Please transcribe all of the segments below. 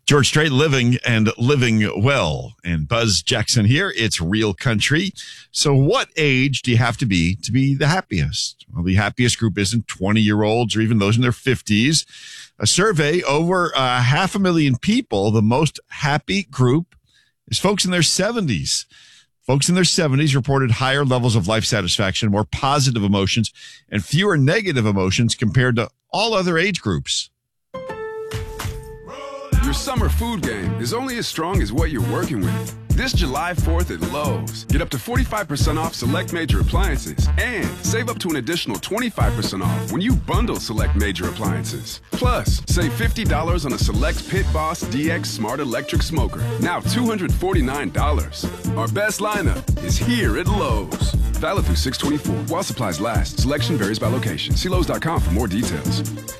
George Strait, Living and Living Well. And Buzz Jackson here. It's Real Country. So what age do you have to be the happiest? Well, the happiest group isn't 20-year-olds or even those in their 50s. A survey over 500,000 people, the most happy group is folks in their 70s. Folks in their 70s reported higher levels of life satisfaction, more positive emotions, and fewer negative emotions compared to all other age groups. Your summer food game is only as strong as what you're working with. This July 4th at Lowe's, get up to 45% off select major appliances and save up to an additional 25% off when you bundle select major appliances. Plus, save $50 on a select Pit Boss DX Smart Electric Smoker, now $249. Our best lineup is here at Lowe's. Valid through 6/24 while supplies last. Selection varies by location. See Lowe's.com for more details.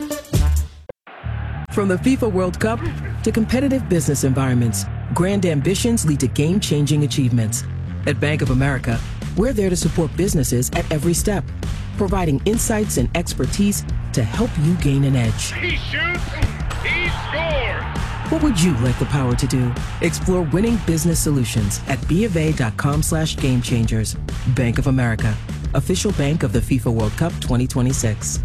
From the FIFA World Cup to competitive business environments, grand ambitions lead to game-changing achievements. At Bank of America, we're there to support businesses at every step, providing insights and expertise to help you gain an edge. He shoots, he scores! What would you like the power to do? Explore winning business solutions at BofA.com/gamechangers. Bank of America, official bank of the FIFA World Cup 2026.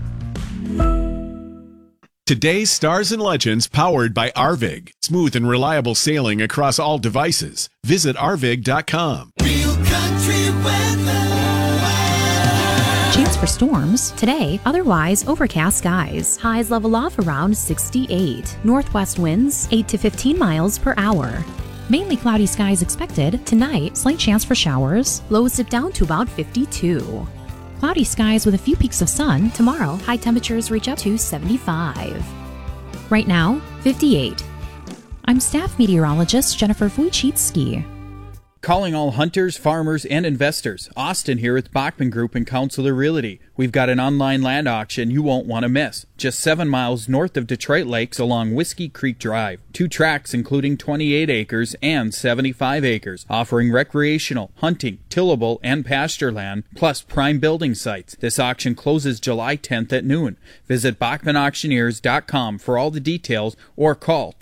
Today's Stars and Legends powered by Arvig. Smooth and reliable sailing across all devices. Visit Arvig.com. Real country weather. Chance for storms today, otherwise overcast skies. Highs level off around 68. Northwest winds 8 to 15 miles per hour. Mainly cloudy skies expected. Tonight, slight chance for showers. Lows dip down to about 52. Cloudy skies with a few peaks of sun. Tomorrow, high temperatures reach up to 75. Right now, 58. I'm staff meteorologist Jennifer Wojcicki. Calling all hunters, farmers, and investors. Austin here with Bachman Group and Counselor Realty. We've got an online land auction you won't want to miss. Just 7 miles north of Detroit Lakes along Whiskey Creek Drive. 2 tracts including 28 acres and 75 acres, offering recreational, hunting, tillable, and pasture land, plus prime building sites. This auction closes July 10th at noon. Visit BachmanAuctioneers.com for all the details or call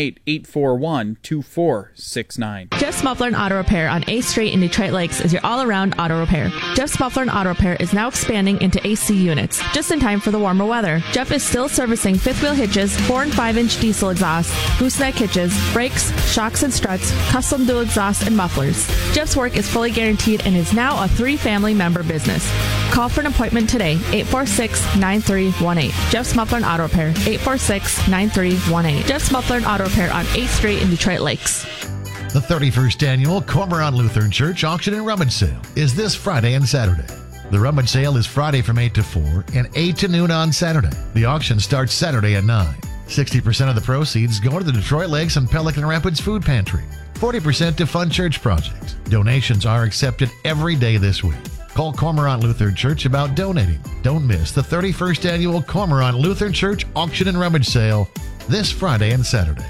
218-841-2469. Jeff's Muffler and Auto Repair on 8th Street in Detroit Lakes is your all-around auto repair. Jeff's Muffler and Auto Repair is now expanding into AC units, just in time for the warmer weather. Jeff is still servicing fifth wheel hitches, 4 and 5-inch diesel exhausts, gooseneck hitches, brakes, shocks and struts, custom dual exhausts, and mufflers. Jeff's work is fully guaranteed and is now a 3-family member business. Call for an appointment today, 846-9318. Jeff's Muffler and Auto Repair, 846-9318. Jeff's Muffler and Auto Repair on 8th Street in Detroit Lakes. The 31st Annual Cormorant Lutheran Church Auction and Rummage Sale is this Friday and Saturday. The rummage sale is Friday from 8 to 4 and 8 to noon on Saturday. The auction starts Saturday at 9. 60% of the proceeds go to the Detroit Lakes and Pelican Rapids Food Pantry. 40% to fund church projects. Donations are accepted every day this week. Call Cormorant Lutheran Church about donating. Don't miss the 31st Annual Cormorant Lutheran Church Auction and Rummage Sale this Friday and Saturday.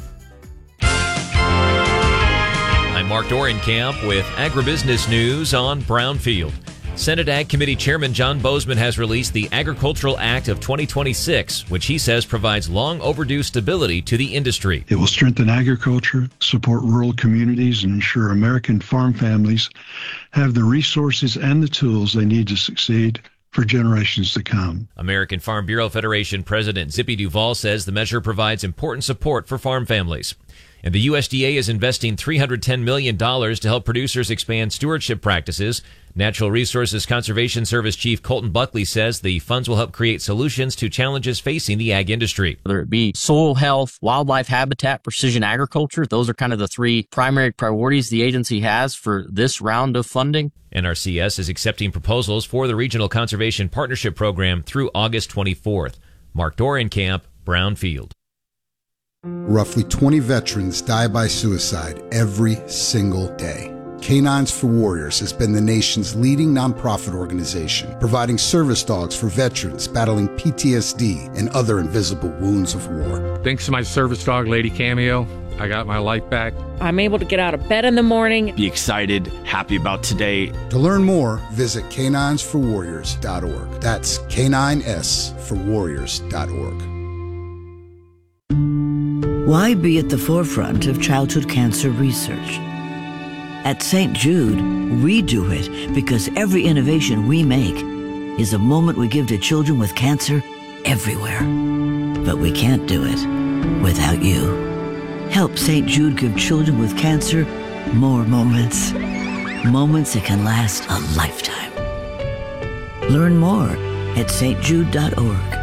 I'm Mark Dorenkamp with Agribusiness News on Brownfield. Senate Ag Committee Chairman John Bozeman has released the Agricultural Act of 2026, which he says provides long overdue stability to the industry. It will strengthen agriculture, support rural communities, and ensure American farm families have the resources and the tools they need to succeed for generations to come. American Farm Bureau Federation President Zippy Duvall says the measure provides important support for farm families. And the USDA is investing $310 million to help producers expand stewardship practices. Natural Resources Conservation Service Chief Colton Buckley says the funds will help create solutions to challenges facing the ag industry. Whether it be soil health, wildlife habitat, precision agriculture, those are kind of the 3 primary priorities the agency has for this round of funding. NRCS is accepting proposals for the Regional Conservation Partnership Program through August 24th. Mark Dorenkamp, Brownfield. Roughly 20 veterans die by suicide every single day. Canines for Warriors has been the nation's leading nonprofit organization, providing service dogs for veterans battling PTSD and other invisible wounds of war. Thanks to my service dog, Lady Cameo, I got my life back. I'm able to get out of bed in the morning. Be excited, happy about today. To learn more, visit caninesforwarriors.org. That's caninesforwarriors.org. Why be at the forefront of childhood cancer research? At St. Jude, we do it because every innovation we make is a moment we give to children with cancer everywhere. But we can't do it without you. Help St. Jude give children with cancer more moments. Moments that can last a lifetime. Learn more at stjude.org.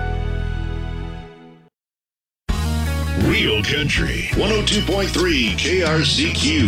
Real Country 102.3 KRCQ.